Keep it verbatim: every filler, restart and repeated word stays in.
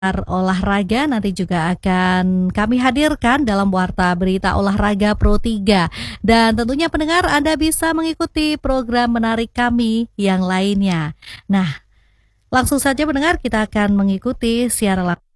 olahraga nanti juga akan kami hadirkan dalam Warta Berita Olahraga Pro tiga. Dan tentunya pendengar Anda bisa mengikuti program menarik kami yang lainnya. Nah, langsung saja pendengar kita akan mengikuti siaran langsung